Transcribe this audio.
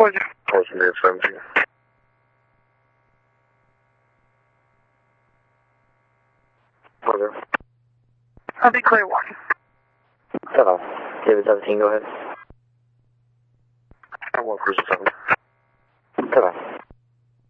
Pode. Pode me expandir. Pode. I'll be clear one. Hello. David 17, go ahead. I want cruiser 7. Hello.